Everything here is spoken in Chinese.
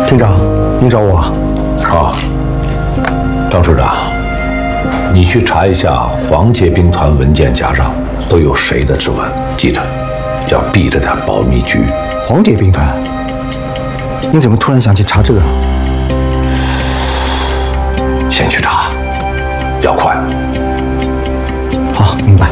厅长，您找我？ 啊，张处长，你去查一下黄捷兵团文件夹上都有谁的指纹，记着，要避着点保密局。 黄捷兵团？您怎么突然想去查这个？ 先去查，要快。 好，明白。